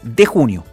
de junio.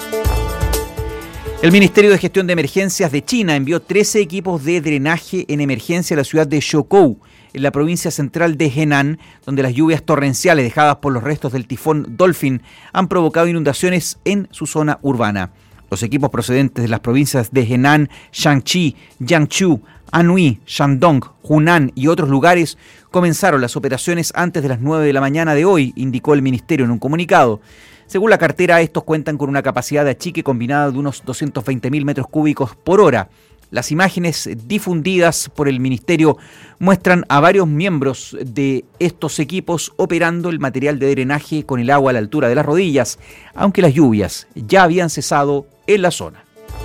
El Ministerio de Gestión de Emergencias de China envió 13 equipos de drenaje en emergencia a la ciudad de Zhoukou, en la provincia central de Henan, donde las lluvias torrenciales dejadas por los restos del tifón Dolphin han provocado inundaciones en su zona urbana. Los equipos procedentes de las provincias de Henan, Shaanxi, Jiangsu, Anhui, Shandong, Hunan y otros lugares comenzaron las operaciones antes de las 9 de la mañana de hoy, indicó el ministerio en un comunicado. Según la cartera, estos cuentan con una capacidad de achique combinada de unos 220.000 metros cúbicos por hora. Las imágenes difundidas por el ministerio muestran a varios miembros de estos equipos operando el material de drenaje con el agua a la altura de las rodillas, aunque las lluvias ya habían cesado en la zona.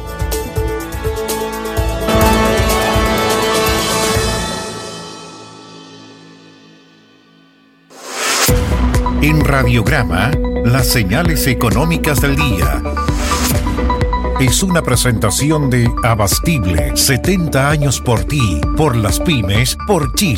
En Radiograma, las señales económicas del día. Es una presentación de Abastible, 70 años por ti, por las pymes, por Chile.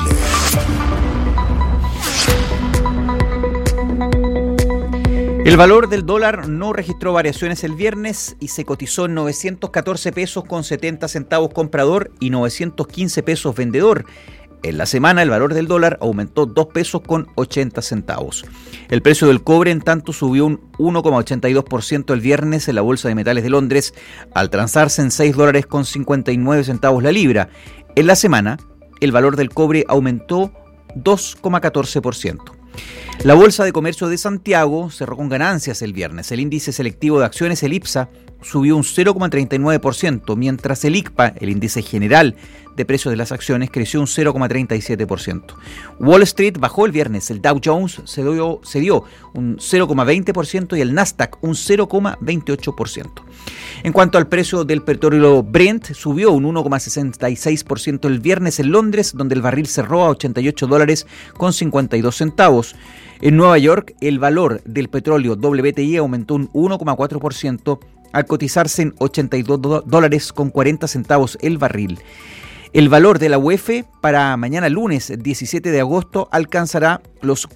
El valor del dólar no registró variaciones el viernes y se cotizó en 914 pesos con 70 centavos comprador y 915 pesos vendedor. En la semana el valor del dólar aumentó 2 pesos con 80 centavos. El precio del cobre en tanto subió un 1,82% el viernes en la Bolsa de Metales de Londres al transarse en $6 con 59 centavos la libra. En la semana el valor del cobre aumentó 2,14%. La Bolsa de Comercio de Santiago cerró con ganancias el viernes. El índice selectivo de acciones, el IPSA, subió un 0,39%, mientras el ICPA, el índice general de precios de las acciones, creció un 0,37%. Wall Street bajó el viernes, el Dow Jones cedió un 0,20% y el Nasdaq un 0,28%. En cuanto al precio del petróleo Brent, subió un 1,66% el viernes en Londres, donde el barril cerró a $88 con 52 centavos. En Nueva York, el valor del petróleo WTI aumentó un 1,4% al cotizarse en $82 con 40 centavos el barril. El valor de la UEF para mañana lunes 17 de agosto alcanzará los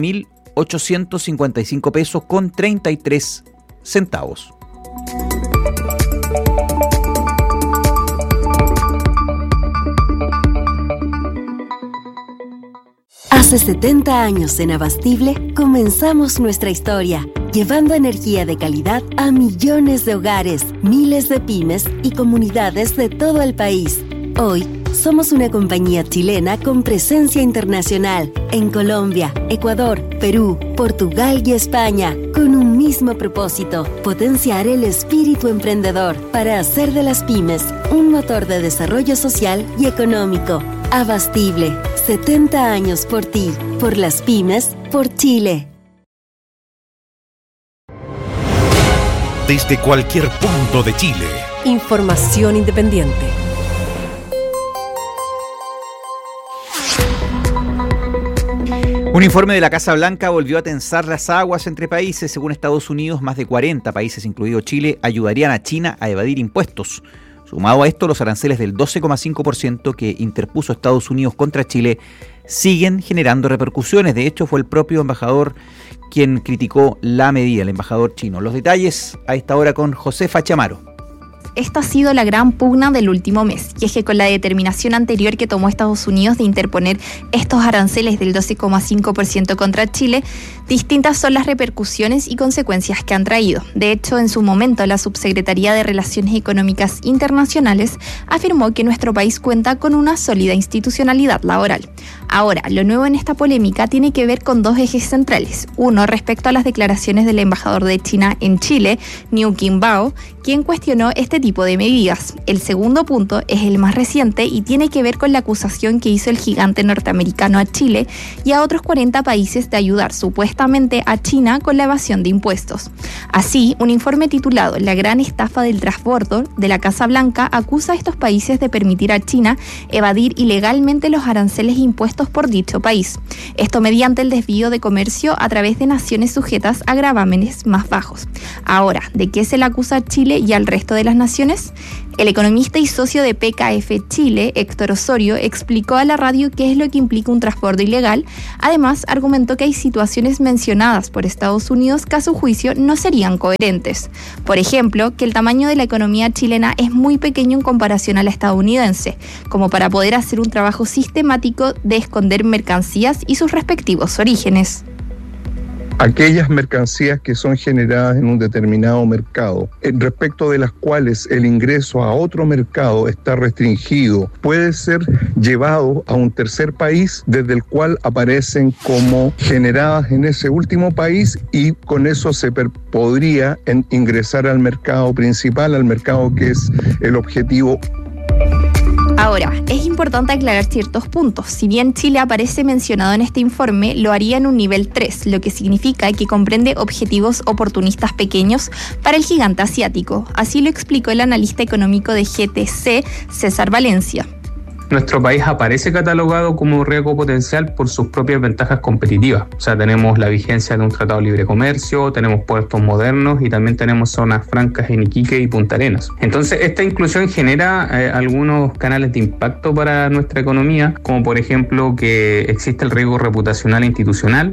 40.855 pesos con 33 centavos. Hace 70 años en Abastible comenzamos nuestra historia, llevando energía de calidad a millones de hogares, miles de pymes y comunidades de todo el país. Hoy somos una compañía chilena con presencia internacional en Colombia, Ecuador, Perú, Portugal y España, con un mismo propósito: potenciar el espíritu emprendedor para hacer de las pymes un motor de desarrollo social y económico. Abastible, 70 años por ti, por las pymes, por Chile. Desde cualquier punto de Chile. Información independiente. Un informe de la Casa Blanca volvió a tensar las aguas entre países. Según Estados Unidos, más de 40 países, incluido Chile, ayudarían a China a evadir impuestos. Sumado a esto, los aranceles del 12,5% que interpuso Estados Unidos contra Chile siguen generando repercusiones. De hecho, fue el propio embajador quien criticó la medida, el embajador chino. Los detalles a esta hora con Josefa Chamaro. Esta ha sido la gran pugna del último mes, y es que con la determinación anterior que tomó Estados Unidos de interponer estos aranceles del 12,5% contra Chile, distintas son las repercusiones y consecuencias que han traído. De hecho, en su momento, la Subsecretaría de Relaciones Económicas Internacionales afirmó que nuestro país cuenta con una sólida institucionalidad laboral. Ahora, lo nuevo en esta polémica tiene que ver con dos ejes centrales. Uno, respecto a las declaraciones del embajador de China en Chile, Niu Qingbao, quien cuestionó este tipo de medidas. El segundo punto es el más reciente y tiene que ver con la acusación que hizo el gigante norteamericano a Chile y a otros 40 países de ayudar supuestamente a China con la evasión de impuestos. Así, un informe titulado La gran estafa del transbordo de la Casa Blanca acusa a estos países de permitir a China evadir ilegalmente los aranceles impuestos por dicho país. Esto mediante el desvío de comercio a través de naciones sujetas a gravámenes más bajos. Ahora, ¿de qué se le acusa a Chile Chile y al resto de las naciones? El economista y socio de PKF Chile, Héctor Osorio, explicó a la radio qué es lo que implica un transbordo ilegal. Además, argumentó que hay situaciones mencionadas por Estados Unidos que a su juicio no serían coherentes. Por ejemplo, que el tamaño de la economía chilena es muy pequeño en comparación a la estadounidense, como para poder hacer un trabajo sistemático de esconder mercancías y sus respectivos orígenes. Aquellas mercancías que son generadas en un determinado mercado, respecto de las cuales el ingreso a otro mercado está restringido, puede ser llevado a un tercer país desde el cual aparecen como generadas en ese último país y con eso se podría ingresar al mercado principal, al mercado que es el objetivo. Ahora, es importante aclarar ciertos puntos. Si bien Chile aparece mencionado en este informe, lo haría en un nivel 3, lo que significa que comprende objetivos oportunistas pequeños para el gigante asiático. Así lo explicó el analista económico de GTC, César Valencia. Nuestro país aparece catalogado como riesgo potencial por sus propias ventajas competitivas. O sea, tenemos la vigencia de un tratado de libre comercio, tenemos puertos modernos y también tenemos zonas francas en Iquique y Punta Arenas. Entonces, esta inclusión genera algunos canales de impacto para nuestra economía, como por ejemplo que existe el riesgo reputacional e institucional.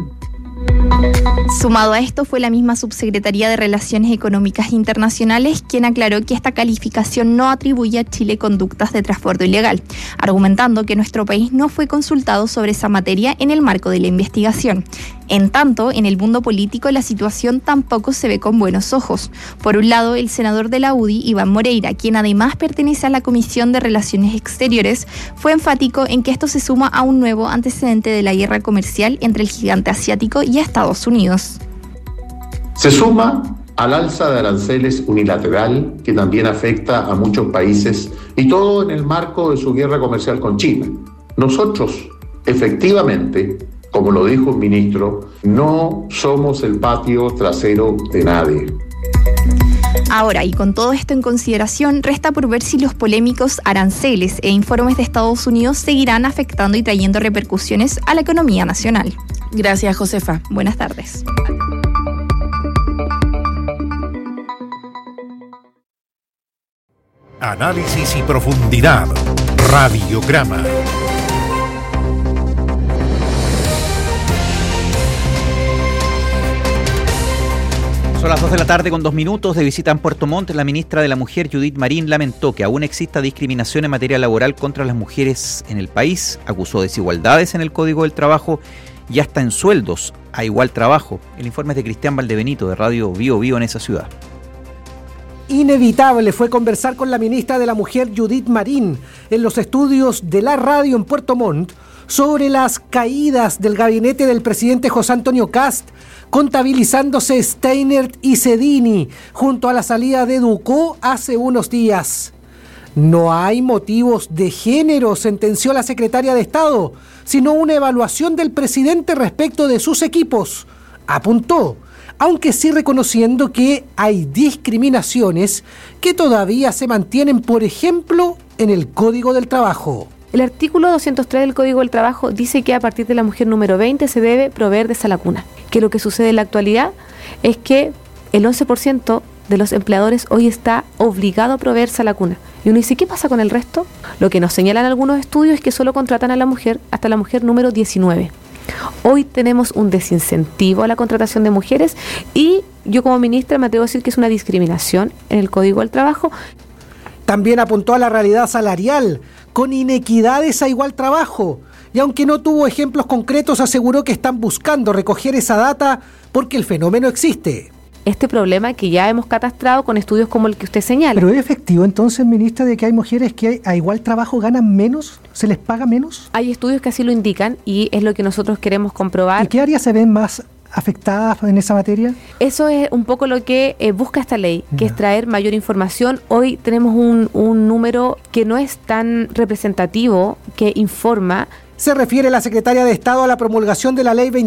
Sumado a esto fue la misma Subsecretaría de Relaciones Económicas Internacionales quien aclaró que esta calificación no atribuye a Chile conductas de transbordo ilegal, argumentando que nuestro país no fue consultado sobre esa materia en el marco de la investigación. En tanto, en el mundo político la situación tampoco se ve con buenos ojos. Por un lado, el senador de la UDI, Iván Moreira, quien además pertenece a la Comisión de Relaciones Exteriores, fue enfático en que esto se suma a un nuevo antecedente de la guerra comercial entre el gigante asiático y Estados Unidos. Se suma al alza de aranceles unilateral que también afecta a muchos países y todo en el marco de su guerra comercial con China. Nosotros, efectivamente, como lo dijo un ministro, no somos el patio trasero de nadie. Ahora, y con todo esto en consideración, resta por ver si los polémicos aranceles e informes de Estados Unidos seguirán afectando y trayendo repercusiones a la economía nacional. Gracias, Josefa. Buenas tardes. Análisis y profundidad. Radiograma. Son las 2 de la tarde con 2 minutos. De visita en Puerto Montt, la ministra de la Mujer, Judith Marín, lamentó que aún exista discriminación en materia laboral contra las mujeres en el país. Acusó desigualdades en el Código del Trabajo y hasta en sueldos a igual trabajo. El informe es de Cristian Valdebenito, de Radio Bio Bio en esa ciudad. Inevitable fue conversar con la ministra de la Mujer, Judith Marín, en los estudios de la radio en Puerto Montt, sobre las caídas del gabinete del presidente José Antonio Kast, contabilizándose Steinert y Cedini, junto a la salida de Ducó hace unos días. No hay motivos de género, sentenció la secretaria de Estado, sino una evaluación del presidente respecto de sus equipos, apuntó, aunque sí reconociendo que hay discriminaciones que todavía se mantienen, por ejemplo, en el Código del Trabajo. El artículo 203 del Código del Trabajo dice que a partir de la mujer número 20 se debe proveer de salacuna. Que lo que sucede en la actualidad es que el 11% de los empleadores hoy está obligado a proveer salacuna. Y uno dice, ¿qué pasa con el resto? Lo que nos señalan algunos estudios es que solo contratan a la mujer hasta la mujer número 19. Hoy tenemos un desincentivo a la contratación de mujeres y yo como ministra me atrevo a decir que es una discriminación en el Código del Trabajo. También apuntó a la realidad salarial, con inequidades a igual trabajo, y aunque no tuvo ejemplos concretos, aseguró que están buscando recoger esa data porque el fenómeno existe. Este problema que ya hemos catastrado con estudios como el que usted señala. ¿Pero es efectivo entonces, ministra, de que hay mujeres que a igual trabajo ganan menos? ¿Se les paga menos? Hay estudios que así lo indican y es lo que nosotros queremos comprobar. ¿Y qué áreas se ven más afectadas en esa materia? Eso es un poco lo que busca esta ley, que es traer mayor información. Hoy tenemos un número que no es tan representativo, que informa. Se refiere la secretaria de Estado a la promulgación de la ley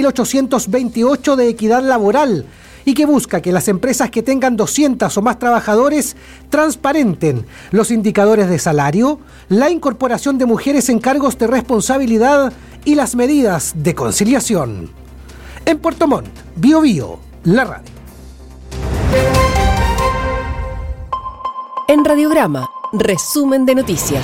21.828 de equidad laboral y que busca que las empresas que tengan 200 o más trabajadores transparenten los indicadores de salario, la incorporación de mujeres en cargos de responsabilidad y las medidas de conciliación. En Puerto Montt, Bio Bio, la radio. En Radiograma, resumen de noticias.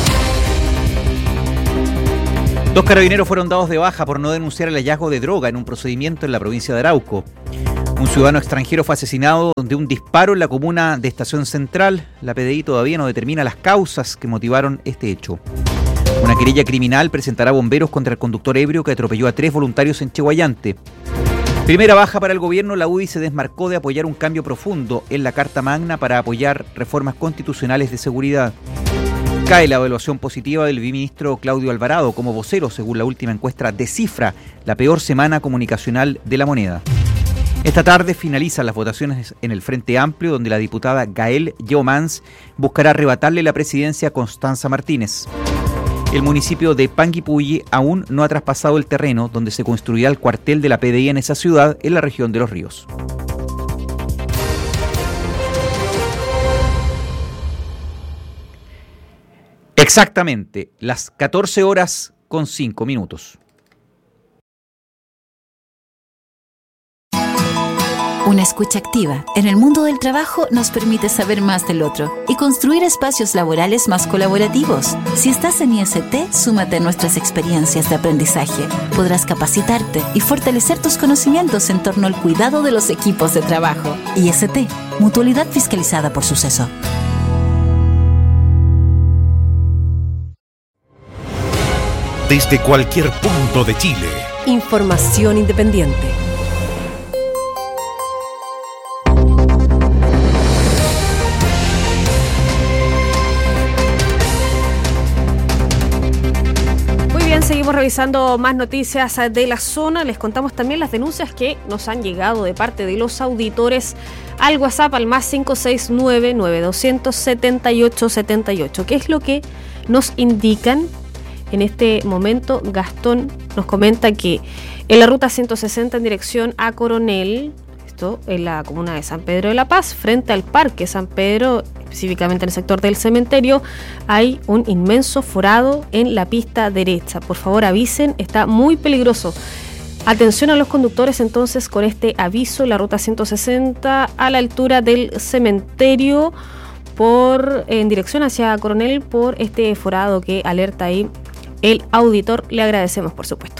2 carabineros fueron dados de baja por no denunciar el hallazgo de droga en un procedimiento en la provincia de Arauco. Un ciudadano extranjero fue asesinado de un disparo en la comuna de Estación Central. La PDI todavía no determina las causas que motivaron este hecho. Una querella criminal presentará bomberos contra el conductor ebrio que atropelló a 3 voluntarios en Chehuayante. Primera baja para el gobierno. La UDI se desmarcó de apoyar un cambio profundo en la Carta Magna para apoyar reformas constitucionales de seguridad. Cae la evaluación positiva del viceministro Claudio Alvarado como vocero, según la última encuesta de Cifra, la peor semana comunicacional de la moneda. Esta tarde finalizan las votaciones en el Frente Amplio, donde la diputada Gael Yeomans buscará arrebatarle la presidencia a Constanza Martínez. El municipio de Panguipulli aún no ha traspasado el terreno donde se construirá el cuartel de la PDI en esa ciudad, en la región de Los Ríos. Exactamente, las 14:05. Una escucha activa en el mundo del trabajo nos permite saber más del otro y construir espacios laborales más colaborativos. Si estás en IST, súmate a nuestras experiencias de aprendizaje. Podrás capacitarte y fortalecer tus conocimientos en torno al cuidado de los equipos de trabajo. IST, Mutualidad Fiscalizada por Suceso. Desde cualquier punto de Chile. Información independiente. Seguimos revisando más noticias de la zona. Les contamos también las denuncias que nos han llegado de parte de los auditores al WhatsApp al más 569-9200-7878. ¿Qué es lo que nos indican en este momento? Gastón nos comenta que en la ruta 160 en dirección a Coronel, esto en la comuna de San Pedro de la Paz, frente al Parque San Pedro, específicamente en el sector del cementerio, hay un inmenso forado en la pista derecha. Por favor, avisen, está muy peligroso. Atención a los conductores entonces con este aviso, la ruta 160 a la altura del cementerio en dirección hacia Coronel por este forado que alerta ahí el auditor. Le agradecemos, por supuesto.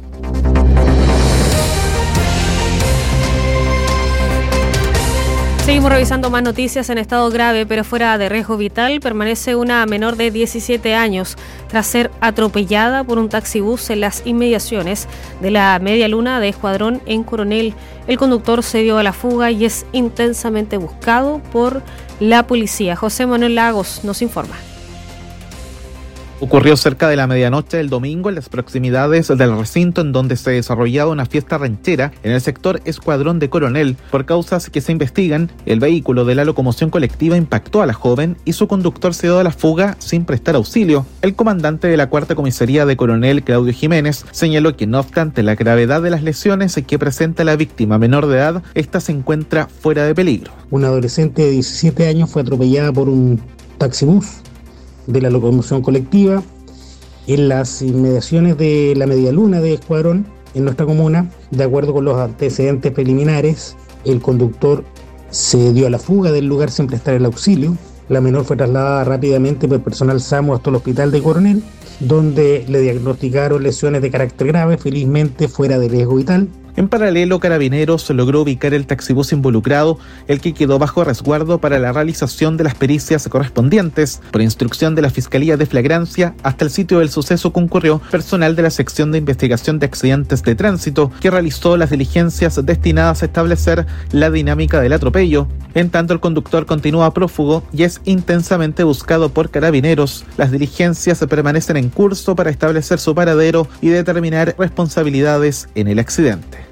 Seguimos revisando más noticias. En estado grave pero fuera de riesgo vital permanece una menor de 17 años tras ser atropellada por un taxibús en las inmediaciones de la Media Luna de Escuadrón en Coronel. El conductor se dio a la fuga y es intensamente buscado por la policía. José Manuel Lagos nos informa. Ocurrió cerca de la medianoche del domingo en las proximidades del recinto en donde se desarrollaba una fiesta ranchera en el sector Escuadrón de Coronel. Por causas que se investigan, el vehículo de la locomoción colectiva impactó a la joven y su conductor se dio a la fuga sin prestar auxilio. El comandante de la Cuarta Comisaría de Coronel, Claudio Jiménez, señaló que no obstante la gravedad de las lesiones que presenta la víctima menor de edad, esta se encuentra fuera de peligro. Una adolescente de 17 años fue atropellada por un taxibús de la locomoción colectiva en las inmediaciones de la Media Luna de Escuadrón en nuestra comuna. De acuerdo con los antecedentes preliminares, el conductor se dio a la fuga del lugar sin prestar el auxilio. La menor fue trasladada rápidamente por personal SAMU hasta el hospital de Coronel, donde le diagnosticaron lesiones de carácter grave, felizmente fuera de riesgo vital. En paralelo, Carabineros logró ubicar el taxibús involucrado, el que quedó bajo resguardo para la realización de las pericias correspondientes. Por instrucción de la Fiscalía de Flagrancia, hasta el sitio del suceso concurrió personal de la Sección de Investigación de Accidentes de Tránsito, que realizó las diligencias destinadas a establecer la dinámica del atropello. En tanto, el conductor continúa prófugo y es intensamente buscado por Carabineros. Las diligencias permanecen en curso para establecer su paradero y determinar responsabilidades en el accidente.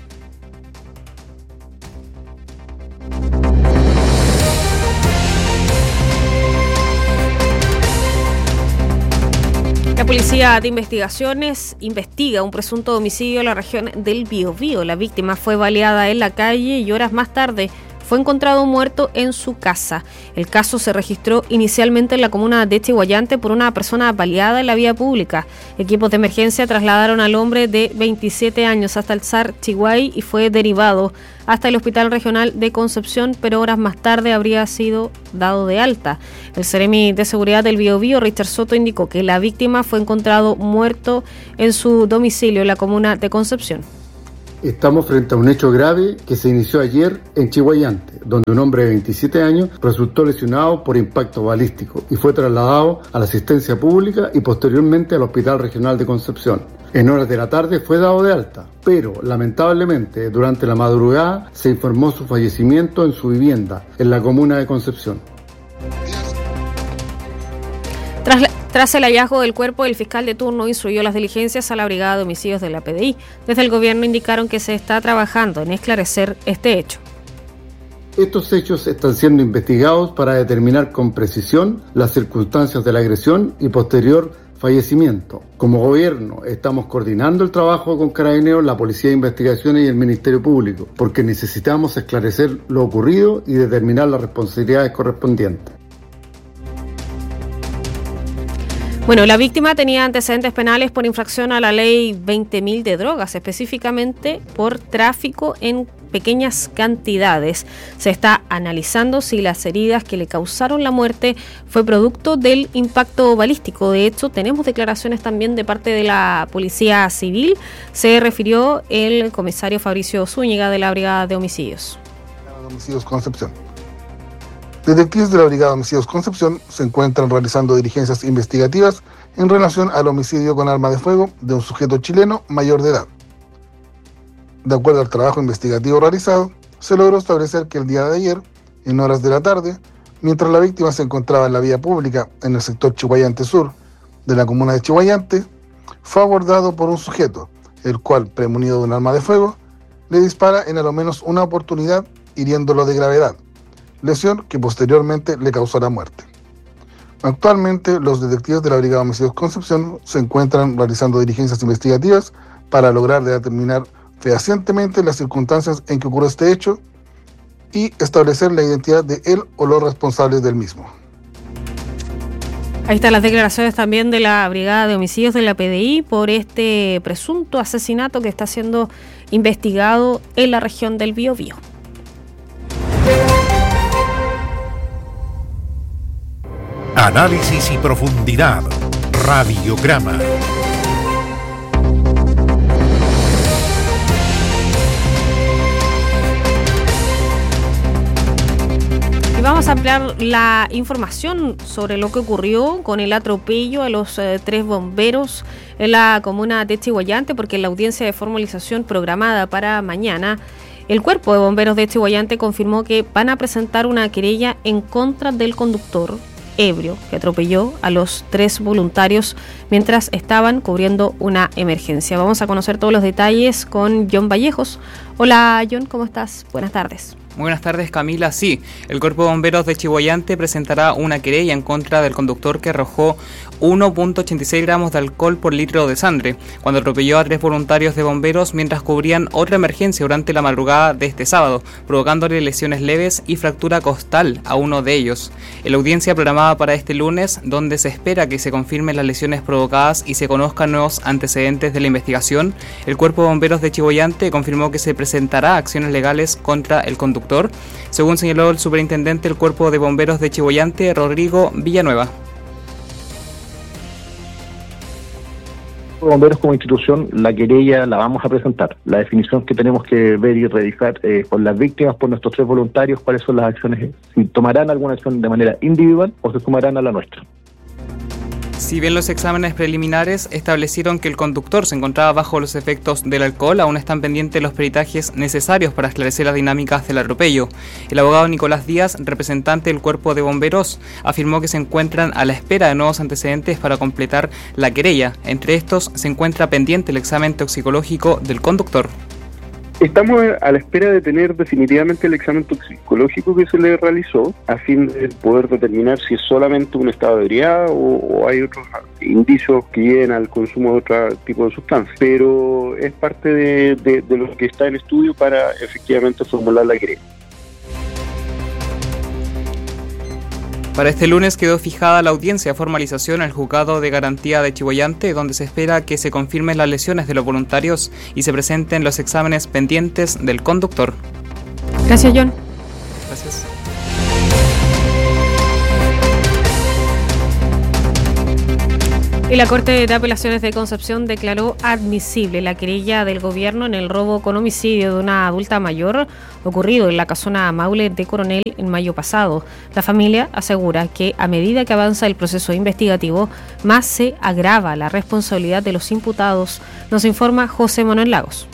La Policía de Investigaciones investiga un presunto homicidio en la región del Biobío. La víctima fue baleada en la calle y horas más tarde fue encontrado muerto en su casa. El caso se registró inicialmente en la comuna de Chiguayante por una persona baleada en la vía pública. Equipos de emergencia trasladaron al hombre de 27 años hasta el SAR Chiguay y fue derivado hasta el Hospital Regional de Concepción, pero horas más tarde habría sido dado de alta. El Seremi de Seguridad del Biobío, Richard Soto, indicó que la víctima fue encontrado muerto en su domicilio en la comuna de Concepción. Estamos frente a un hecho grave que se inició ayer en Chiguayante, donde un hombre de 27 años resultó lesionado por impacto balístico y fue trasladado a la asistencia pública y posteriormente al Hospital Regional de Concepción. En horas de la tarde fue dado de alta, pero lamentablemente durante la madrugada se informó su fallecimiento en su vivienda, en la comuna de Concepción. Tras el hallazgo del cuerpo, el fiscal de turno instruyó las diligencias a la Brigada de Homicidios de la PDI. Desde el gobierno indicaron que se está trabajando en esclarecer este hecho. Estos hechos están siendo investigados para determinar con precisión las circunstancias de la agresión y posterior fallecimiento. Como gobierno estamos coordinando el trabajo con Carabineros, la Policía de Investigaciones y el Ministerio Público, porque necesitamos esclarecer lo ocurrido y determinar las responsabilidades correspondientes. Bueno, la víctima tenía antecedentes penales por infracción a la ley 20.000 de drogas, específicamente por tráfico en pequeñas cantidades. Se está analizando si las heridas que le causaron la muerte fue producto del impacto balístico. De hecho, tenemos declaraciones también de parte de la Policía Civil. Se refirió el comisario Fabricio Zúñiga de la Brigada de Homicidios. Homicidios Concepción. Detectives de la Brigada de Homicidios Concepción se encuentran realizando diligencias investigativas en relación al homicidio con arma de fuego de un sujeto chileno mayor de edad. De acuerdo al trabajo investigativo realizado, se logró establecer que el día de ayer, en horas de la tarde, mientras la víctima se encontraba en la vía pública en el sector Chiguayante Sur de la comuna de Chiguayante, fue abordado por un sujeto, el cual, premunido de un arma de fuego, le dispara en a lo menos una oportunidad, hiriéndolo de gravedad, lesión que posteriormente le causó la muerte. Actualmente, los detectives de la Brigada de Homicidios Concepción se encuentran realizando diligencias investigativas para lograr determinar fehacientemente las circunstancias en que ocurre este hecho y establecer la identidad de él o los responsables del mismo. Ahí están las declaraciones también de la Brigada de Homicidios de la PDI por este presunto asesinato que está siendo investigado en la región del Biobío. Análisis y profundidad. Radiograma. Y vamos a ampliar la información sobre lo que ocurrió con el atropello a los 3 bomberos en la comuna de Chiguayante, porque en la audiencia de formalización programada para mañana, el Cuerpo de Bomberos de Chiguayante confirmó que van a presentar una querella en contra del conductor ebrio que atropelló a los 3 voluntarios mientras estaban cubriendo una emergencia. Vamos a conocer todos los detalles con John Vallejos. Hola John, ¿cómo estás? Buenas tardes. Muy buenas tardes, Camila. Sí, el Cuerpo de Bomberos de Chiguayante presentará una querella en contra del conductor que arrojó 1.86 gramos de alcohol por litro de sangre cuando atropelló a 3 voluntarios de bomberos mientras cubrían otra emergencia durante la madrugada de este sábado, provocándole lesiones leves y fractura costal a uno de ellos. En la audiencia programada para este lunes, donde se espera que se confirmen las lesiones provocadas y se conozcan nuevos antecedentes de la investigación, el Cuerpo de Bomberos de Chiguayante confirmó que se presentará acciones legales contra el conductor, según señaló el superintendente del Cuerpo de Bomberos de Chiguayante, Rodrigo Villanueva. Bomberos como institución, la querella la vamos a presentar. La definición que tenemos que ver y revisar por las víctimas, por nuestros 3 voluntarios, cuáles son las acciones, si tomarán alguna acción de manera individual o se sumarán a la nuestra. Si bien los exámenes preliminares establecieron que el conductor se encontraba bajo los efectos del alcohol, aún están pendientes los peritajes necesarios para esclarecer las dinámicas del atropello. El abogado Nicolás Díaz, representante del Cuerpo de Bomberos, afirmó que se encuentran a la espera de nuevos antecedentes para completar la querella. Entre estos se encuentra pendiente el examen toxicológico del conductor. Estamos a la espera de tener definitivamente el examen toxicológico que se le realizó a fin de poder determinar si es solamente un estado de ebriedad o hay otros indicios que lleven al consumo de otro tipo de sustancias. Pero es parte de lo que está en estudio para efectivamente formular la querella. Para este lunes quedó fijada la audiencia de formalización al Juzgado de Garantía de Chilhuayante, donde se espera que se confirmen las lesiones de los voluntarios y se presenten los exámenes pendientes del conductor. Gracias, John. Gracias. Y la Corte de Apelaciones de Concepción declaró admisible la querella del gobierno en el robo con homicidio de una adulta mayor ocurrido en la casona Maule de Coronel en mayo pasado. La familia asegura que a medida que avanza el proceso investigativo, más se agrava la responsabilidad de los imputados. Nos informa José Manuel Lagos.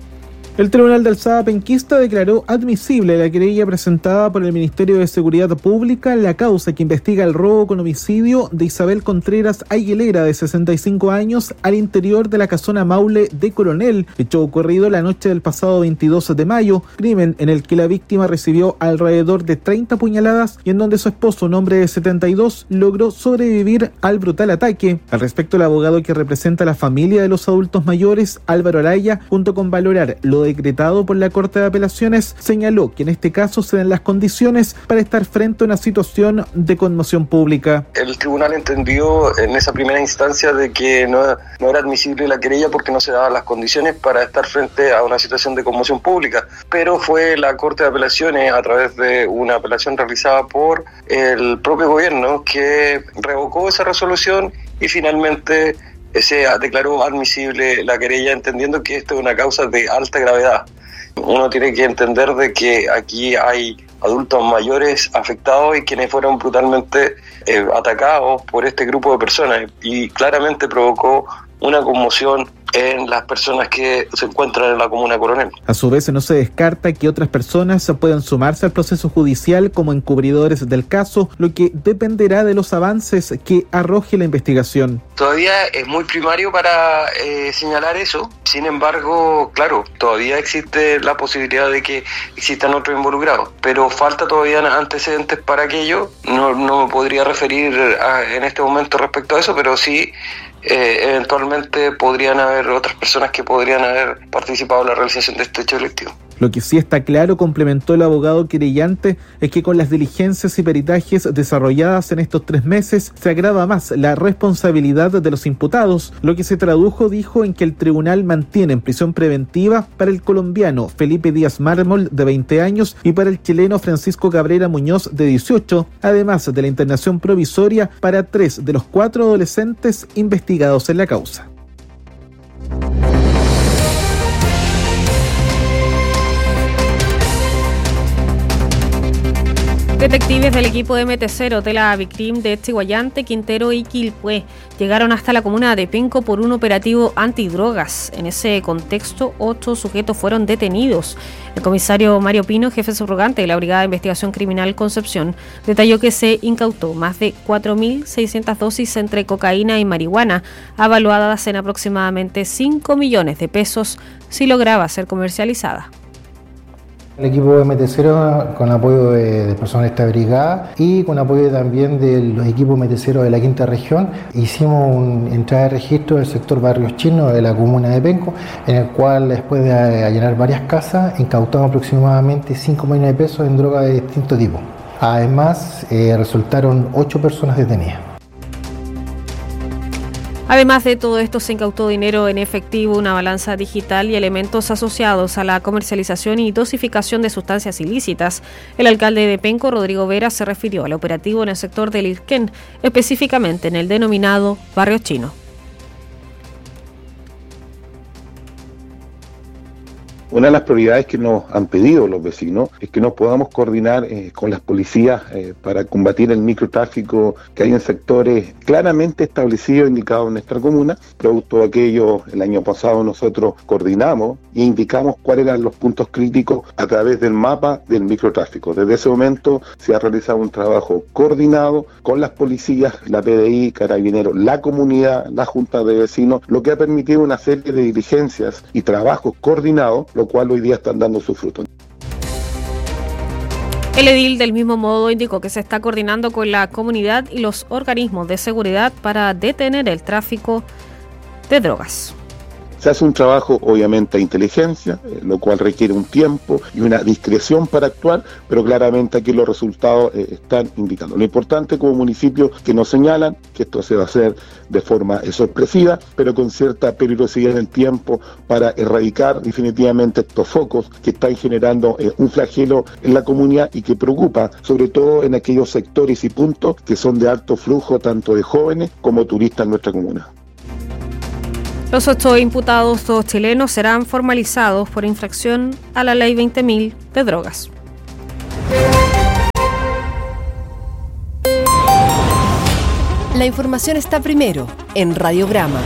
El Tribunal de Alzada Penquista declaró admisible la querella presentada por el Ministerio de Seguridad Pública en la causa que investiga el robo con homicidio de Isabel Contreras Aguilera, de 65 años, al interior de la casona Maule de Coronel, hecho ocurrido la noche del pasado 22 de mayo, crimen en el que la víctima recibió alrededor de 30 puñaladas y en donde su esposo, un hombre de 72, logró sobrevivir al brutal ataque. Al respecto, el abogado que representa a la familia de los adultos mayores, Álvaro Araya, junto con valorar lo decretado por la Corte de Apelaciones, señaló que en este caso se dan las condiciones para estar frente a una situación de conmoción pública. El tribunal entendió en esa primera instancia de que no era admisible la querella porque no se daban las condiciones para estar frente a una situación de conmoción pública, pero fue la Corte de Apelaciones, a través de una apelación realizada por el propio gobierno, que revocó esa resolución y finalmente se declaró admisible la querella, entendiendo que esto es una causa de alta gravedad. Uno tiene que entender de que aquí hay adultos mayores afectados y quienes fueron brutalmente atacados por este grupo de personas, y claramente provocó una conmoción en las personas que se encuentran en la comuna Coronel. A su vez, no se descarta que otras personas puedan sumarse al proceso judicial como encubridores del caso, lo que dependerá de los avances que arroje la investigación. Todavía es muy primario para señalar eso. Sin embargo, claro, todavía existe la posibilidad de que existan otros involucrados, pero falta todavía antecedentes para aquello. No me podría referir en este momento respecto a eso, pero sí eventualmente podrían haber otras personas que podrían haber participado en la realización de este hecho delictivo. Lo que sí está claro, complementó el abogado querellante, es que con las diligencias y peritajes desarrolladas en estos 3 meses se agrava más la responsabilidad de los imputados, lo que se tradujo, dijo, en que el tribunal mantiene en prisión preventiva para el colombiano Felipe Díaz Mármol, de 20 años, y para el chileno Francisco Cabrera Muñoz, de 18, además de la internación provisoria para 3 de los 4 adolescentes investigados en la causa. Detectives del equipo de MT0 de la Vicrim de Chilhuayante, Quintero y Quilpué llegaron hasta la comuna de Penco por un operativo antidrogas. En ese contexto, 8 sujetos fueron detenidos. El comisario Mario Pino, jefe subrogante de la Brigada de Investigación Criminal Concepción, detalló que se incautó más de 4.600 dosis entre cocaína y marihuana, avaluadas en aproximadamente 5 millones de pesos si lograba ser comercializada. El equipo de MT0, con apoyo de personal de esta brigada y con apoyo también de los equipos MT0 de la quinta región, hicimos una entrada de registro del sector Barrios Chinos de la comuna de Penco, en el cual, después de allanar varias casas, incautamos aproximadamente 5 millones de pesos en drogas de distinto tipo. Además, resultaron 8 personas detenidas. Además de todo esto, se incautó dinero en efectivo, una balanza digital y elementos asociados a la comercialización y dosificación de sustancias ilícitas. El alcalde de Penco, Rodrigo Vera, se refirió al operativo en el sector del Irquén, específicamente en el denominado Barrio Chino. Una de las prioridades que nos han pedido los vecinos es que nos podamos coordinar con las policías para combatir el microtráfico que hay en sectores claramente establecidos, indicados en nuestra comuna. Producto de aquello, el año pasado nosotros coordinamos e indicamos cuáles eran los puntos críticos a través del mapa del microtráfico. Desde ese momento se ha realizado un trabajo coordinado con las policías, la PDI, Carabineros, la comunidad, la Junta de Vecinos, lo que ha permitido una serie de diligencias y trabajos coordinados, lo cual hoy día están dando su fruto. El edil, del mismo modo, indicó que se está coordinando con la comunidad y los organismos de seguridad para detener el tráfico de drogas. Se hace un trabajo obviamente a inteligencia, lo cual requiere un tiempo y una discreción para actuar, pero claramente aquí los resultados están indicando. Lo importante como municipio que nos señalan que esto se va a hacer de forma sorpresiva, pero con cierta peligrosidad en el tiempo para erradicar definitivamente estos focos que están generando un flagelo en la comunidad y que preocupa, sobre todo en aquellos sectores y puntos que son de alto flujo tanto de jóvenes como turistas en nuestra comuna. Los 8 imputados, todos chilenos, serán formalizados por infracción a la Ley 20.000 de drogas. La información está primero en Radiograma.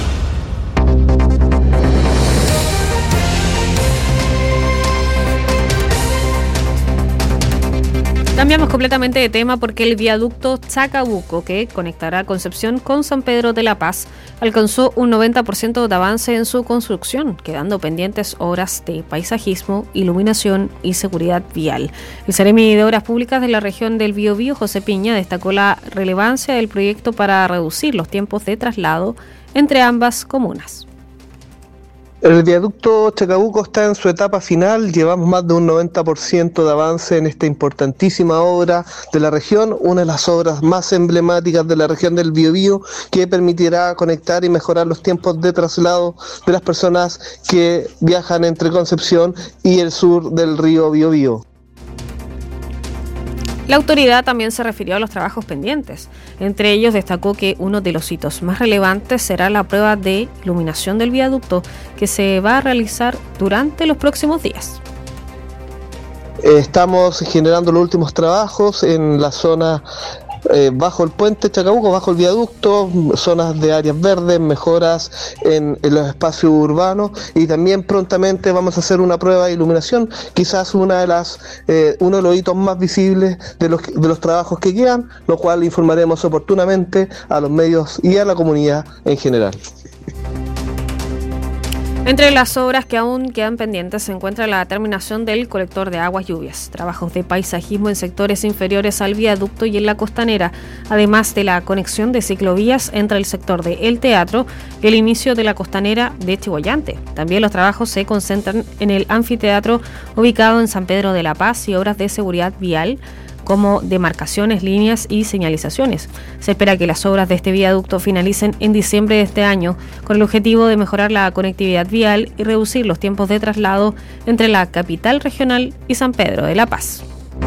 Cambiamos completamente de tema porque el viaducto Chacabuco, que conectará Concepción con San Pedro de la Paz, alcanzó un 90% de avance en su construcción, quedando pendientes obras de paisajismo, iluminación y seguridad vial. El Seremi de Obras Públicas de la región del Biobío, José Piña, destacó la relevancia del proyecto para reducir los tiempos de traslado entre ambas comunas. El viaducto Chacabuco está en su etapa final, llevamos más de un 90% de avance en esta importantísima obra de la región, una de las obras más emblemáticas de la región del Biobío, que permitirá conectar y mejorar los tiempos de traslado de las personas que viajan entre Concepción y el sur del río Biobío. La autoridad también se refirió a los trabajos pendientes. Entre ellos destacó que uno de los hitos más relevantes será la prueba de iluminación del viaducto que se va a realizar durante los próximos días. Estamos generando los últimos trabajos en la zona bajo el puente Chacabuco, bajo el viaducto, zonas de áreas verdes, mejoras en los espacios urbanos y también prontamente vamos a hacer una prueba de iluminación, quizás uno de los hitos más visibles de los trabajos que quedan, lo cual informaremos oportunamente a los medios y a la comunidad en general. Entre las obras que aún quedan pendientes se encuentra la terminación del colector de aguas lluvias, trabajos de paisajismo en sectores inferiores al viaducto y en la costanera, además de la conexión de ciclovías entre el sector de El Teatro y el inicio de la costanera de Chihuayante. También los trabajos se concentran en el anfiteatro ubicado en San Pedro de la Paz y obras de seguridad vial, como demarcaciones, líneas y señalizaciones. Se espera que las obras de este viaducto finalicen en diciembre de este año, con el objetivo de mejorar la conectividad vial y reducir los tiempos de traslado entre la capital regional y San Pedro de la Paz.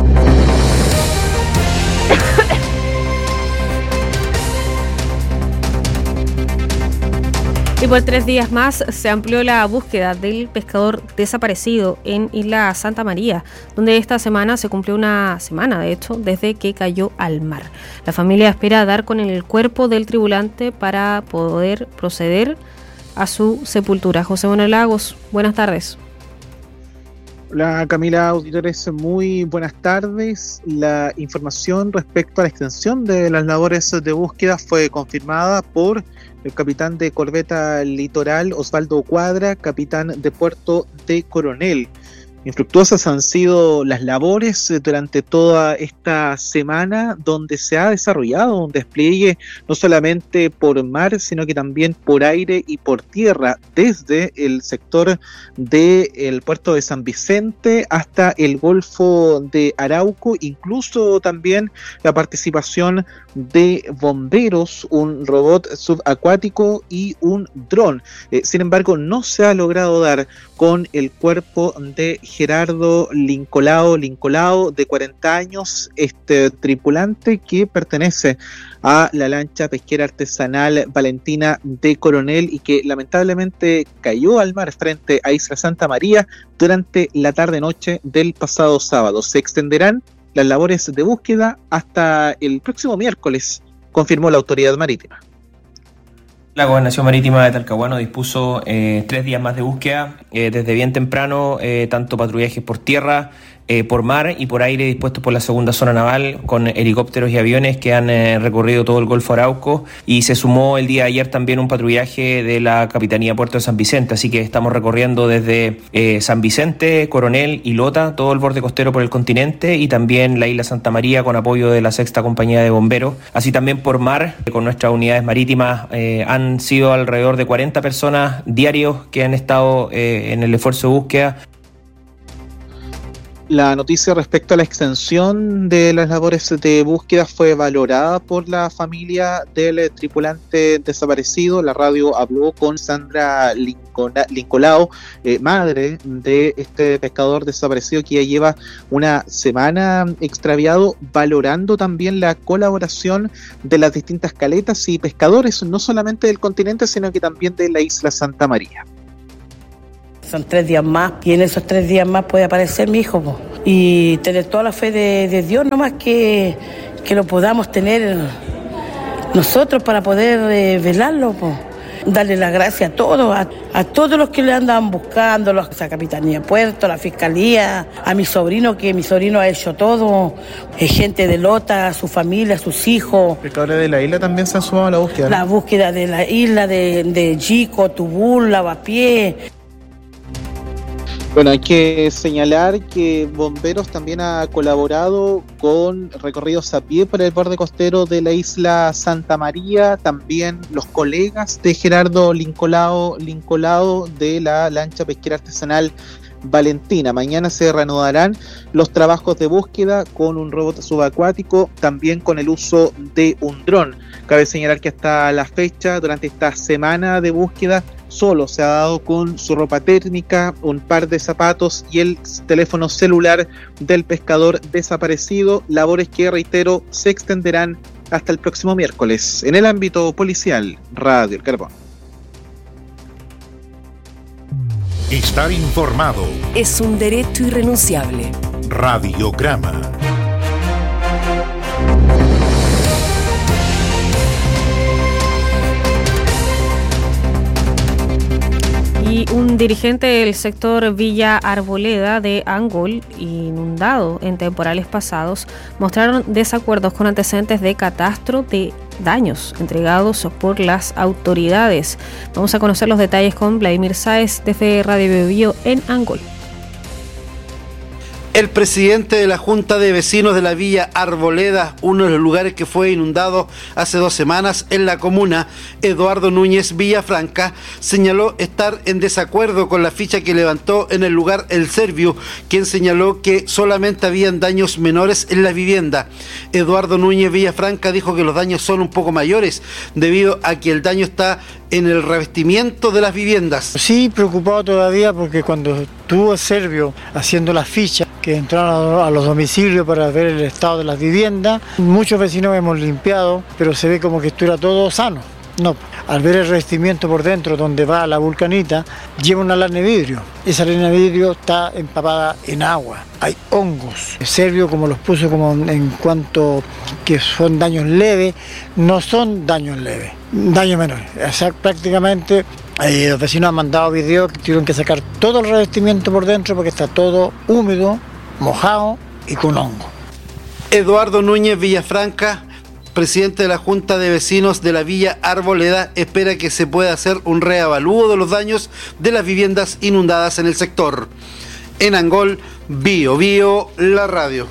Y por 3 días más se amplió la búsqueda del pescador desaparecido en Isla Santa María, donde esta semana se cumplió una semana, de hecho, desde que cayó al mar. La familia espera dar con el cuerpo del tripulante para poder proceder a su sepultura. José Manuel Lagos, buenas tardes. Hola Camila, auditores, muy buenas tardes. La información respecto a la extensión de las labores de búsqueda fue confirmada por el capitán de corbeta Litoral, Osvaldo Cuadra, capitán de puerto de Coronel. Infructuosas han sido las labores durante toda esta semana, donde se ha desarrollado un despliegue no solamente por mar, sino que también por aire y por tierra, desde el sector del puerto de San Vicente hasta el Golfo de Arauco, incluso también la participación de bomberos, un robot subacuático y un dron. Sin embargo, no se ha logrado dar con el cuerpo de Gerardo Lincolao, de 40 años, este tripulante que pertenece a la lancha pesquera artesanal Valentina de Coronel y que lamentablemente cayó al mar frente a Isla Santa María durante la tarde-noche del pasado sábado. Se extenderán las labores de búsqueda hasta el próximo miércoles, confirmó la autoridad marítima. La Gobernación Marítima de Talcahuano dispuso 3 días más de búsqueda, desde bien temprano, tanto patrullajes por tierra por mar y por aire dispuestos por la segunda zona naval con helicópteros y aviones que han recorrido todo el Golfo Arauco, y se sumó el día de ayer también un patrullaje de la Capitanía Puerto de San Vicente, así que estamos recorriendo desde San Vicente, Coronel y Lota, todo el borde costero por el continente, y también la isla Santa María con apoyo de la 6ª Compañía de Bomberos. Así también por mar, con nuestras unidades marítimas, han sido alrededor de 40 personas diarios que han estado en el esfuerzo de búsqueda. La noticia respecto a la extensión de las labores de búsqueda fue valorada por la familia del tripulante desaparecido. La radio habló con Sandra Lincolao, madre de este pescador desaparecido que ya lleva una semana extraviado, valorando también la colaboración de las distintas caletas y pescadores, no solamente del continente, sino que también de la isla Santa María. Son 3 días más, y en esos 3 días más puede aparecer mi hijo, po. Y tener toda la fe de Dios, nomás que lo podamos tener nosotros para poder velarlo, po. Darle las gracias a todos, a todos los que le andan buscando, la Capitanía de Puerto, la Fiscalía, a mi sobrino, que mi sobrino ha hecho todo, gente de Lota, su familia, sus hijos. ¿Pescadores de la isla también se han sumado a la búsqueda? La búsqueda de la isla, de Chico, Tubul, Lavapié. Bueno, hay que señalar que Bomberos también ha colaborado con recorridos a pie por el borde costero de la isla Santa María. También los colegas de Gerardo Lincolao de la lancha pesquera artesanal Valentina. Mañana se reanudarán los trabajos de búsqueda con un robot subacuático, también con el uso de un dron. Cabe señalar que hasta la fecha, durante esta semana de búsqueda, solo se ha dado con su ropa térmica, un par de zapatos y el teléfono celular del pescador desaparecido, labores que, reitero, se extenderán hasta el próximo miércoles. En el ámbito policial, Radio El Carbón. Estar informado es un derecho irrenunciable. Radiograma. Y un dirigente del sector Villa Arboleda de Angol, inundado en temporales pasados, mostraron desacuerdos con antecedentes de catastro de daños entregados por las autoridades. Vamos a conocer los detalles con Vladimir Sáez de Radio Biobío en Angol. El presidente de la Junta de Vecinos de la Villa Arboleda, uno de los lugares que fue inundado hace 2 semanas en la comuna, Eduardo Núñez Villafranca, señaló estar en desacuerdo con la ficha que levantó en el lugar el Servio, quien señaló que solamente habían daños menores en la vivienda. Eduardo Núñez Villafranca dijo que los daños son un poco mayores, debido a que el daño está en el revestimiento de las viviendas. Sí, preocupado todavía, porque cuando estuvo el Servio haciendo las fichas que entraron a los domicilios para ver el estado de las viviendas, muchos vecinos hemos limpiado, pero se ve como que estuviera todo sano. No, al ver el revestimiento por dentro donde va la vulcanita, lleva una lana de vidrio. Esa lana de vidrio está empapada en agua. Hay hongos. El Servio, como los puso como en cuanto que son daños leves, no son daños leves, daños menores. O sea, prácticamente los vecinos han mandado videos que tuvieron que sacar todo el revestimiento por dentro porque está todo húmedo, mojado y con hongo. Eduardo Núñez Villafranca, presidente de la Junta de Vecinos de la Villa Arboleda, espera que se pueda hacer un reavalúo de los daños de las viviendas inundadas en el sector. En Angol, Biobío, la radio.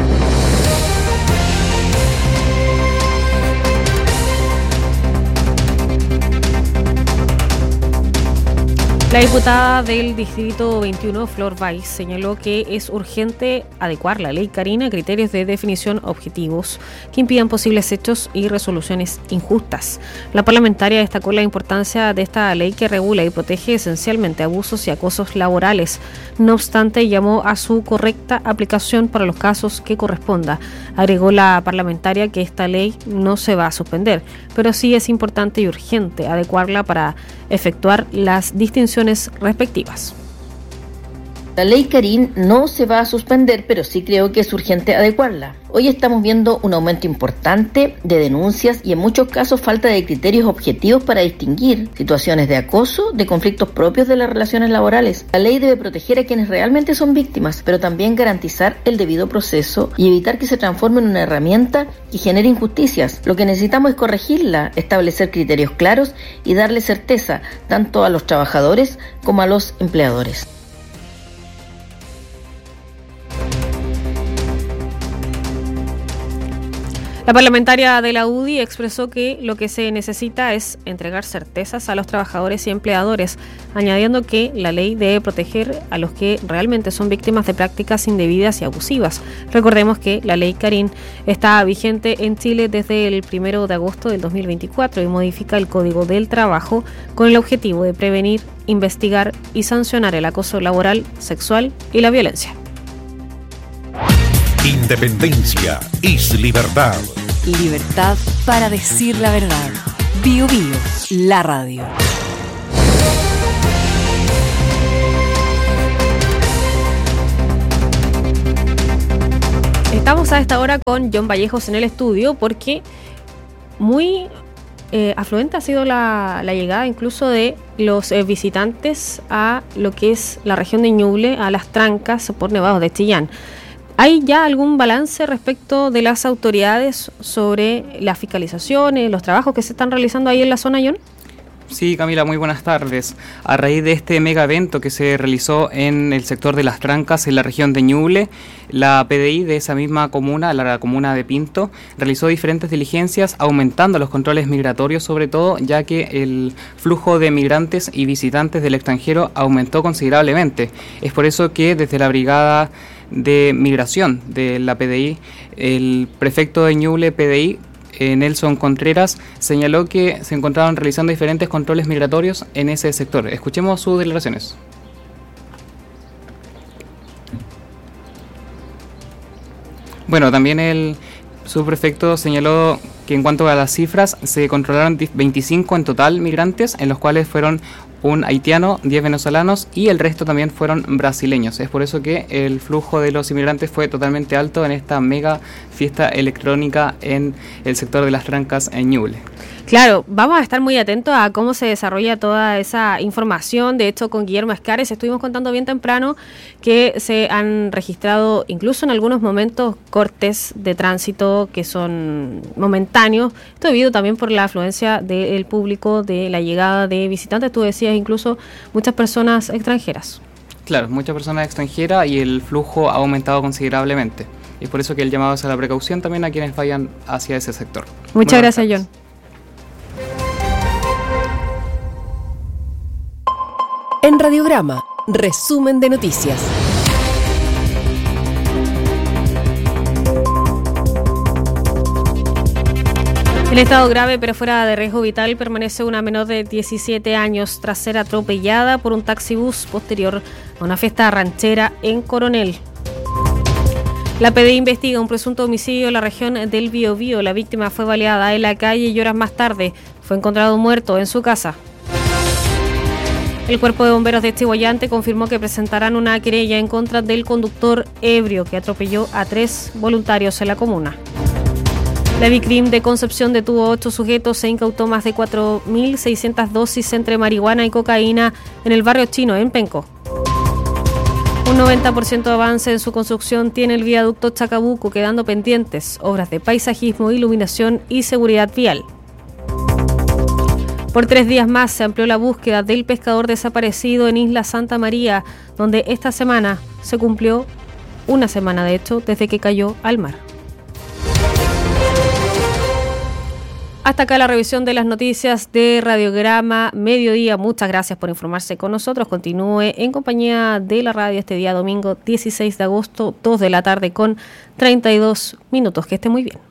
La diputada del Distrito 21, Flor Valls, señaló que es urgente adecuar la ley Karina a criterios de definición objetivos que impidan posibles hechos y resoluciones injustas. La parlamentaria destacó la importancia de esta ley que regula y protege esencialmente abusos y acosos laborales. No obstante, llamó a su correcta aplicación para los casos que corresponda. Agregó la parlamentaria que esta ley no se va a suspender, pero sí es importante y urgente adecuarla para efectuar las distinciones respectivas. La ley Karin no se va a suspender, pero sí creo que es urgente adecuarla. Hoy estamos viendo un aumento importante de denuncias y en muchos casos falta de criterios objetivos para distinguir situaciones de acoso de conflictos propios de las relaciones laborales. La ley debe proteger a quienes realmente son víctimas, pero también garantizar el debido proceso y evitar que se transforme en una herramienta que genere injusticias. Lo que necesitamos es corregirla, establecer criterios claros y darle certeza tanto a los trabajadores como a los empleadores. La parlamentaria de la UDI expresó que lo que se necesita es entregar certezas a los trabajadores y empleadores, añadiendo que la ley debe proteger a los que realmente son víctimas de prácticas indebidas y abusivas. Recordemos que la ley Karin está vigente en Chile desde el 1 de agosto del 2024 y modifica el Código del Trabajo con el objetivo de prevenir, investigar y sancionar el acoso laboral, sexual y la violencia. Independencia es libertad. Libertad para decir la verdad. Bio Bio, la radio. Estamos a esta hora con John Vallejos en el estudio porque muy afluente ha sido la llegada incluso de los visitantes a lo que es la región de Ñuble, a las trancas por Nevados de Chillán. ¿Hay ya algún balance respecto de las autoridades sobre las fiscalizaciones, los trabajos que se están realizando ahí en la zona, John? Sí, Camila, muy buenas tardes. A raíz de este mega evento que se realizó en el sector de Las Trancas, en la región de Ñuble, la PDI de esa misma comuna, la comuna de Pinto, realizó diferentes diligencias, aumentando los controles migratorios sobre todo, ya que el flujo de migrantes y visitantes del extranjero aumentó considerablemente. Es por eso que desde la brigada de migración de la PDI, el prefecto de Ñuble PDI, Nelson Contreras, señaló que se encontraban realizando diferentes controles migratorios en ese sector. Escuchemos sus declaraciones. Bueno, también el subprefecto señaló que en cuanto a las cifras, se controlaron 25 en total migrantes, en los cuales fueron un haitiano, 10 venezolanos y el resto también fueron brasileños. Es por eso que el flujo de los inmigrantes fue totalmente alto en esta mega fiesta electrónica en el sector de Las Trancas en Ñuble. Claro, vamos a estar muy atentos a cómo se desarrolla toda esa información. De hecho, con Guillermo Escares estuvimos contando bien temprano que se han registrado incluso en algunos momentos cortes de tránsito que son momentáneos. Esto debido también por la afluencia del público, de la llegada de visitantes. Tú decías incluso muchas personas extranjeras. Claro, muchas personas extranjeras y el flujo ha aumentado considerablemente. Y por eso que el llamado es a la precaución también a quienes vayan hacia ese sector. Muchas gracias, John. En Radiograma, resumen de noticias. En estado grave pero fuera de riesgo vital permanece una menor de 17 años tras ser atropellada por un taxibús posterior a una fiesta ranchera en Coronel. La PDI investiga un presunto homicidio en la región del Biobío. La víctima fue baleada en la calle y horas más tarde fue encontrado muerto en su casa. El Cuerpo de Bomberos de Chihuayante confirmó que presentarán una querella en contra del conductor ebrio que atropelló a 3 voluntarios en la comuna. La Vicrim de Concepción detuvo 8 sujetos e incautó más de 4.600 dosis entre marihuana y cocaína en el barrio chino, en Penco. Un 90% de avance en su construcción tiene el viaducto Chacabuco, quedando pendientes obras de paisajismo, iluminación y seguridad vial. Por 3 días más se amplió la búsqueda del pescador desaparecido en Isla Santa María, donde esta semana se cumplió una semana, de hecho, desde que cayó al mar. Hasta acá la revisión de las noticias de Radiograma Mediodía. Muchas gracias por informarse con nosotros. Continúe en compañía de la radio este día domingo 16 de agosto, 2 de la tarde con 32 minutos. Que esté muy bien.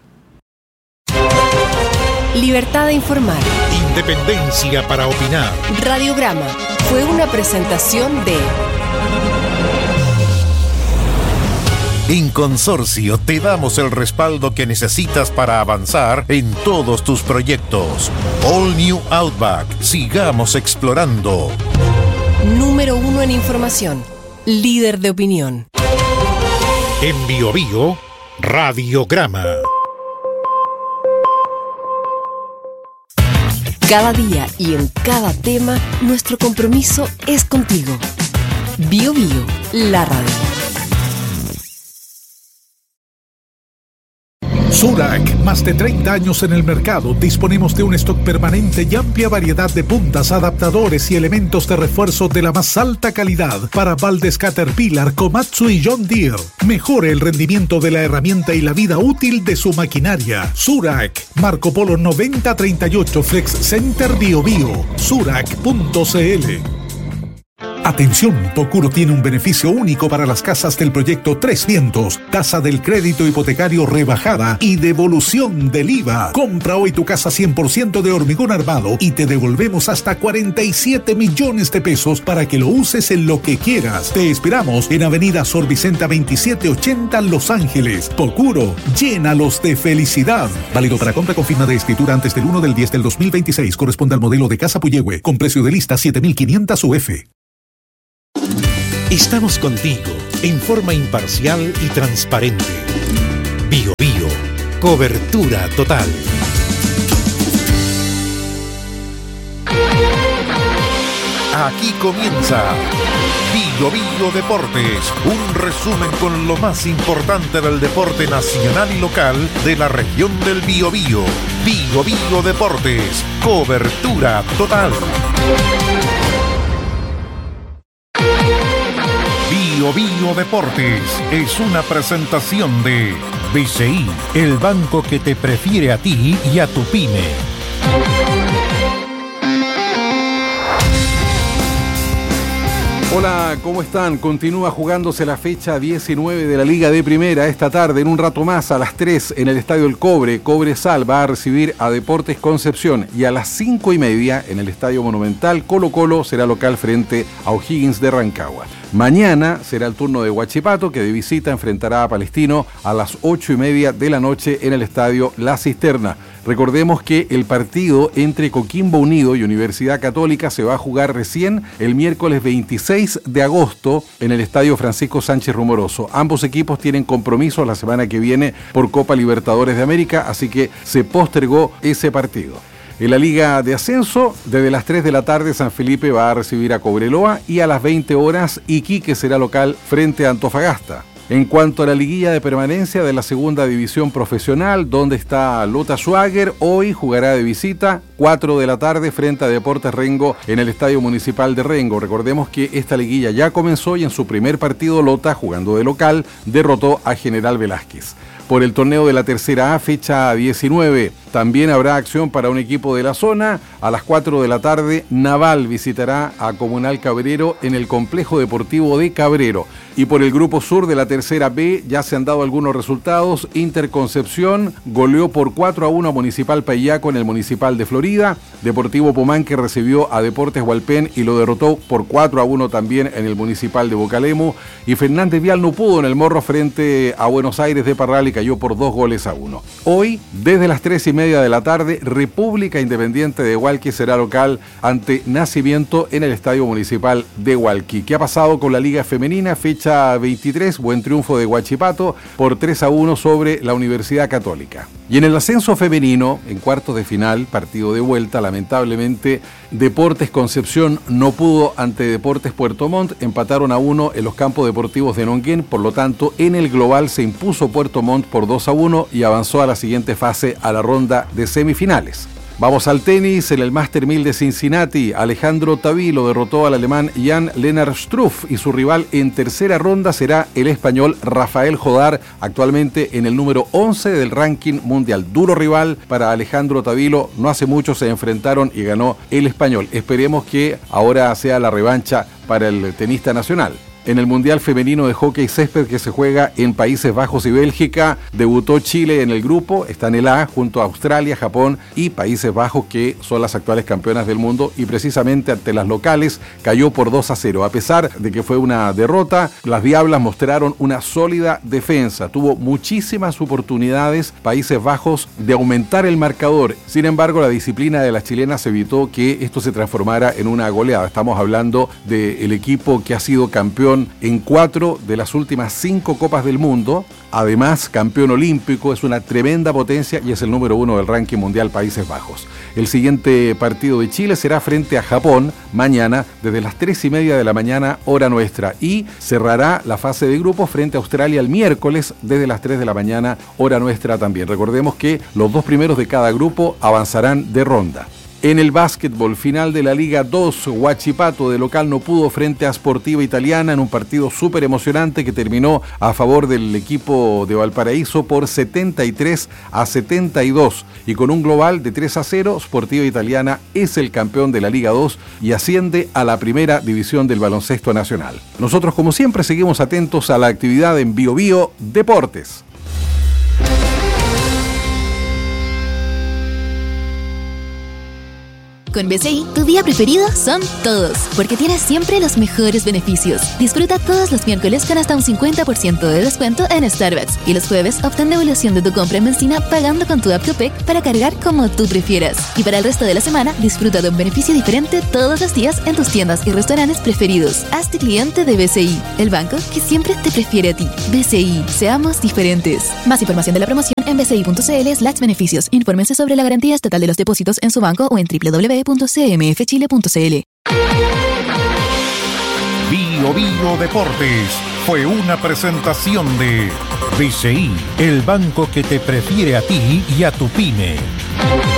Libertad de informar. Independencia para opinar. Radiograma fue una presentación de... En Consorcio te damos el respaldo que necesitas para avanzar en todos tus proyectos. All New Outback. Sigamos explorando. Número 1 en información. líder de opinión. En BioBio, Radiograma. Cada día y en cada tema, nuestro compromiso es contigo. BioBio, la radio. Surac, más de 30 años en el mercado. Disponemos de un stock permanente y amplia variedad de puntas, adaptadores y elementos de refuerzo de la más alta calidad para baldes Caterpillar, Komatsu y John Deere. Mejore el rendimiento de la herramienta y la vida útil de su maquinaria. Surac, Marco Polo 9038 Flex Center BioBio. Surac.cl. Atención, Procuro tiene un beneficio único para las casas del proyecto Tres Vientos. Tasa del crédito hipotecario rebajada y devolución del IVA. Compra hoy tu casa 100% de hormigón armado y te devolvemos hasta 47 millones de pesos para que lo uses en lo que quieras. Te esperamos en Avenida Sor Vicenta 2780, Los Ángeles. Procuro, llénalos de felicidad. Válido para compra con firma de escritura antes del 1/10/2026. Corresponde al modelo de casa Puyehue, con precio de lista 7.500 UF. Estamos contigo en forma imparcial y transparente. BioBio, cobertura total. Aquí comienza BioBio Deportes, un resumen con lo más importante del deporte nacional y local de la región del Biobío. BioBio Deportes, cobertura total. BioBio Deportes es una presentación de BCI, el banco que te prefiere a ti y a tu pyme. Hola, ¿cómo están? Continúa jugándose la fecha 19 de la Liga de Primera. Esta tarde, en un rato más, a las 3, en el Estadio El Cobre, Cobresal va a recibir a Deportes Concepción. Y a las 5:30, en el Estadio Monumental, Colo-Colo será local frente a O'Higgins de Rancagua. Mañana será el turno de Huachipato, que de visita enfrentará a Palestino a las 8:30 de la noche en el Estadio La Cisterna. Recordemos que el partido entre Coquimbo Unido y Universidad Católica se va a jugar recién el miércoles 26 de agosto en el Estadio Francisco Sánchez Rumoroso. Ambos equipos tienen compromisos la semana que viene por Copa Libertadores de América, así que se postergó ese partido. En la Liga de Ascenso, desde las 3 de la tarde, San Felipe va a recibir a Cobreloa y a las 20 horas Iquique será local frente a Antofagasta. En cuanto a la liguilla de permanencia de la segunda división profesional, donde está Lota Schwager, hoy jugará de visita 4 de la tarde frente a Deportes Rengo en el Estadio Municipal de Rengo. Recordemos que esta liguilla ya comenzó y en su primer partido Lota, jugando de local, derrotó a General Velázquez. Por el torneo de la tercera A, fecha 19, también habrá acción para un equipo de la zona. A las 4 de la tarde, Naval visitará a Comunal Cabrero en el Complejo Deportivo de Cabrero. Y por el grupo sur de la tercera B ya se han dado algunos resultados. Interconcepción goleó por 4-1 a Municipal Payaco en el Municipal de Florida. Deportivo Pumanque recibió a Deportes Hualpén y lo derrotó por 4-1 también en el Municipal de Bocalemo. Y Fernández Vial no pudo en el Morro frente a Buenos Aires de Parral y cayó por 2-1. Hoy, desde las 3:30 de la tarde, República Independiente de Hualqui será local ante Nacimiento en el Estadio Municipal de Hualqui. ¿Qué ha pasado con la Liga Femenina? Fecha 23, buen triunfo de Huachipato por 3-1 sobre la Universidad Católica. Y en el ascenso femenino, en cuartos de final, partido de vuelta, lamentablemente, Deportes Concepción no pudo ante Deportes Puerto Montt, empataron a 1 en los campos deportivos de Nonguén, por lo tanto, en el global se impuso Puerto Montt por 2-1 y avanzó a la siguiente fase, a la ronda de semifinales. Vamos al tenis. En el Master 1000 de Cincinnati, Alejandro Tavilo derrotó al alemán Jan-Lennard Struff y su rival en tercera ronda será el español Rafael Jodar, actualmente en el número 11 del ranking mundial. Duro rival para Alejandro Tavilo, no hace mucho se enfrentaron y ganó el español. Esperemos que ahora sea la revancha para el tenista nacional. En el Mundial Femenino de Hockey Césped que se juega en Países Bajos y Bélgica, debutó Chile en el grupo, está en el A, junto a Australia, Japón y Países Bajos, que son las actuales campeonas del mundo, y precisamente ante las locales cayó por 2-0. A pesar de que fue una derrota, las Diablas mostraron una sólida defensa. Tuvo muchísimas oportunidades Países Bajos de aumentar el marcador. Sin embargo, la disciplina de las chilenas evitó que esto se transformara en una goleada. Estamos hablando del equipo que ha sido campeón campeón en 4 de las últimas 5 Copas del Mundo, además campeón olímpico, es una tremenda potencia y es el número 1 del ranking mundial Países Bajos. El siguiente partido de Chile será frente a Japón mañana desde las 3:30 de la mañana, hora nuestra, y cerrará la fase de grupos frente a Australia el miércoles desde las 3 de la mañana, hora nuestra también. Recordemos que los 2 primeros de cada grupo avanzarán de ronda. En el básquetbol, final de la Liga 2, Huachipato de local no pudo frente a Sportiva Italiana en un partido súper emocionante que terminó a favor del equipo de Valparaíso por 73-72 y con un global de 3-0, Sportiva Italiana es el campeón de la Liga 2 y asciende a la primera división del baloncesto nacional. Nosotros, como siempre, seguimos atentos a la actividad en Bio Bio Deportes. Con BCI, tu día preferido son todos, porque tienes siempre los mejores beneficios. Disfruta todos los miércoles con hasta un 50% de descuento en Starbucks y los jueves obtén devolución de tu compra en benzina pagando con tu app Copec para cargar como tú prefieras. Y para el resto de la semana, disfruta de un beneficio diferente todos los días en tus tiendas y restaurantes preferidos. Hazte cliente de BCI, el banco que siempre te prefiere a ti. BCI, seamos diferentes. Más información de la promoción en bci.cl/beneficios. Infórmense sobre la garantía estatal de los depósitos en su banco o en www.cmfchile.cl. Bio Bio Deportes fue una presentación de BCI, el banco que te prefiere a ti y a tu pyme.